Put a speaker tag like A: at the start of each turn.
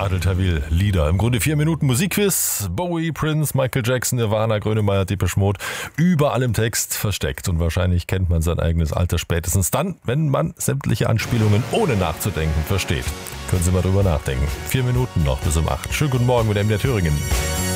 A: Adel Tawil, Lieder. Im Grunde 4 Minuten Musikquiz. Bowie, Prince, Michael Jackson, Nirvana, Grönemeyer, Depeche Mode. Überall im Text versteckt. Und wahrscheinlich kennt man sein eigenes Alter spätestens dann, wenn man sämtliche Anspielungen ohne nachzudenken versteht. Können Sie mal drüber nachdenken. 4 Minuten noch bis um 8. Schönen guten Morgen mit MDR Thüringen.